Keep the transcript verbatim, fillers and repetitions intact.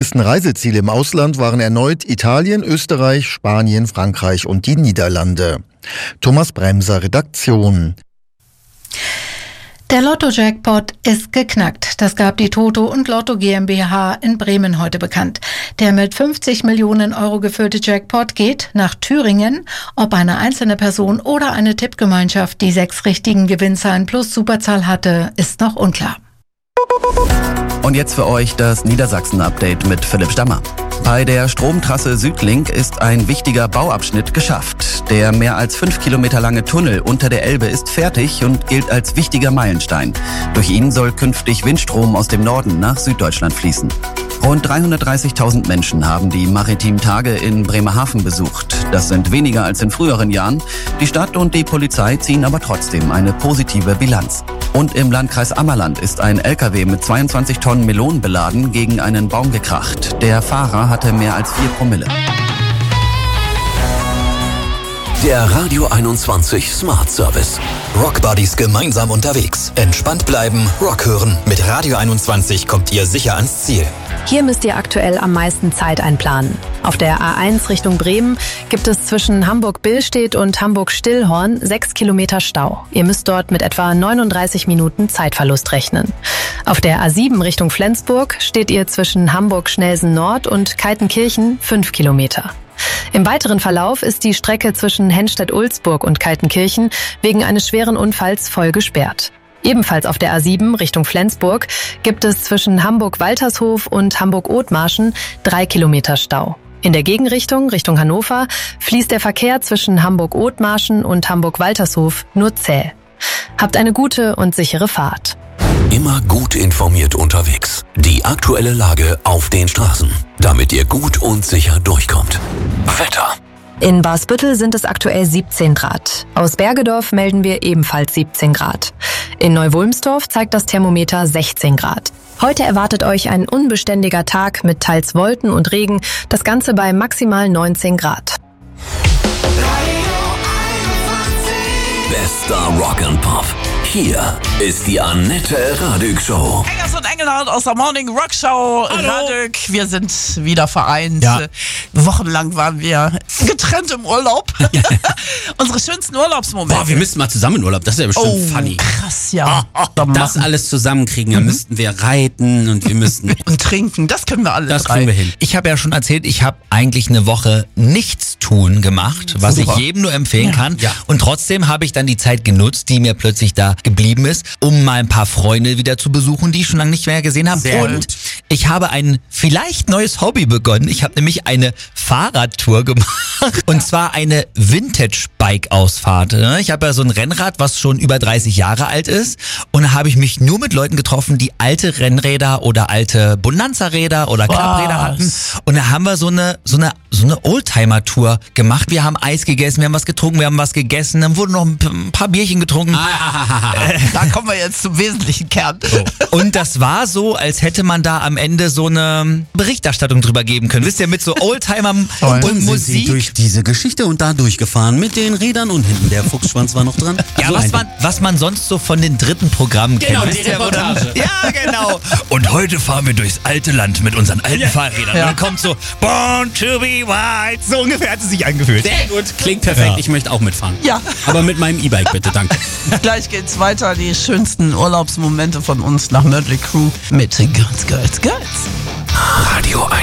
beliebtesten Reiseziele im Ausland waren erneut Italien, Österreich, Spanien, Frankreich und die Niederlande. Thomas Bremser, Redaktion. Der Lotto-Jackpot ist geknackt. Das gab die Toto und Lotto GmbH in Bremen heute bekannt. Der mit fünfzig Millionen Euro gefüllte Jackpot geht nach Thüringen. Ob eine einzelne Person oder eine Tippgemeinschaft die sechs richtigen Gewinnzahlen plus Superzahl hatte, ist noch unklar. Und jetzt für euch das Niedersachsen-Update mit Philipp Stammer. Bei der Stromtrasse Südlink ist ein wichtiger Bauabschnitt geschafft. Der mehr als fünf Kilometer lange Tunnel unter der Elbe ist fertig und gilt als wichtiger Meilenstein. Durch ihn soll künftig Windstrom aus dem Norden nach Süddeutschland fließen. Rund dreihundertdreißigtausend Menschen haben die maritimen Tage in Bremerhaven besucht. Das sind weniger als in früheren Jahren. Die Stadt und die Polizei ziehen aber trotzdem eine positive Bilanz. Und im Landkreis Ammerland ist ein L K W mit zweiundzwanzig Tonnen Melonen beladen gegen einen Baum gekracht. Der Fahrer hatte mehr als vier Promille. Der Radio einundzwanzig Smart Service. Rock Buddies gemeinsam unterwegs. Entspannt bleiben, Rock hören. Mit Radio einundzwanzig kommt ihr sicher ans Ziel. Hier müsst ihr aktuell am meisten Zeit einplanen. Auf der A eins Richtung Bremen gibt es zwischen Hamburg-Billstedt und Hamburg-Stillhorn sechs Kilometer Stau. Ihr müsst dort mit etwa neununddreißig Minuten Zeitverlust rechnen. Auf der A sieben Richtung Flensburg steht ihr zwischen Hamburg-Schnelsen-Nord und Kaltenkirchen fünf Kilometer. Im weiteren Verlauf ist die Strecke zwischen Henstedt-Ulzburg und Kaltenkirchen wegen eines schweren Unfalls voll gesperrt. Ebenfalls auf der A sieben Richtung Flensburg gibt es zwischen Hamburg-Waltershof und Hamburg-Othmarschen drei Kilometer Stau. In der Gegenrichtung, Richtung Hannover, fließt der Verkehr zwischen Hamburg-Othmarschen und Hamburg-Waltershof nur zäh. Habt eine gute und sichere Fahrt. Immer gut informiert unterwegs. Die aktuelle Lage auf den Straßen, damit ihr gut und sicher durchkommt. Wetter. In Barsbüttel sind es aktuell siebzehn Grad. Aus Bergedorf melden wir ebenfalls siebzehn Grad. In Neuwulmstorf zeigt das Thermometer sechzehn Grad. Heute erwartet euch ein unbeständiger Tag mit teils Wolken und Regen, das Ganze bei maximal neunzehn Grad. Bester Rock and Pop. Hier ist die Annette Radig Show. Engels und Engelhardt aus der Morning Rock Show. Radig, wir sind wieder vereint. Ja. Wochenlang waren wir getrennt im Urlaub. Ja. Unsere schönsten Urlaubsmomente. Boah, wir müssten mal zusammen in Urlaub. Das ist ja bestimmt oh, funny. krass, ja. Das alles zusammenkriegen. Da Mhm. müssten wir reiten und wir müssten... Und trinken, das können wir alle Das drei. kriegen wir hin. Ich habe ja schon erzählt, ich habe eigentlich eine Woche Nichtstun gemacht, was Super. ich jedem nur empfehlen Ja. kann. Ja. Und trotzdem habe ich dann die Zeit genutzt, die mir plötzlich da geblieben ist, um mal ein paar Freunde wieder zu besuchen, die ich schon lange nicht mehr gesehen habe. Sehr Und gut. ich habe ein vielleicht neues Hobby begonnen. Ich habe nämlich eine Fahrradtour gemacht. Und zwar eine Vintage-Bike-Ausfahrt. Ich habe ja so ein Rennrad, was schon über dreißig Jahre alt ist. Und da habe ich mich nur mit Leuten getroffen, die alte Rennräder oder alte Bonanza-Räder oder Was? Klappräder hatten. Und da haben wir so eine, so eine, so eine Oldtimer-Tour gemacht. Wir haben Eis gegessen, wir haben was getrunken, wir haben was gegessen. Dann wurden noch ein p- ein paar Bierchen getrunken. Da kommen wir jetzt zum wesentlichen Kern. Und das war so, als hätte man da am Ende so eine Berichterstattung drüber geben können. Wisst ihr, mit so Oldtimer Und und sind sie Musik. durch diese Geschichte und da durchgefahren mit den Rädern und hinten der Fuchsschwanz war noch dran. Ja, So was ein man, was man sonst so von den dritten Programmen Genau, kennt. die Wisst ihr, wo dann- Reportage. Ja, genau. Und heute fahren wir durchs alte Land mit unseren alten Fahrrädern. Ja. Und dann kommt so, Born to be wild. So ungefähr hat es sich angefühlt. Sehr gut. Klingt perfekt. Ja. Ich möchte auch mitfahren. Ja. Aber mit meinem E-Bike bitte, danke. Gleich geht's weiter. Die schönsten Urlaubsmomente von uns nach Mötley Crüe mit Girls, Girls, Girls. Radio